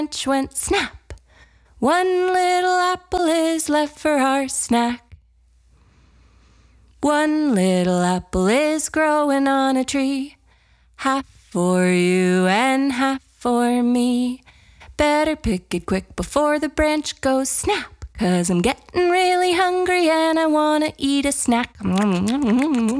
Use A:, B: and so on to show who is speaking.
A: branch went snap. One little apple is left for our snack. One little apple is growing on a tree. Half for you and half for me. Better pick it quick before the branch goes snap, 'cause I'm getting really hungry and I wanna eat a snack.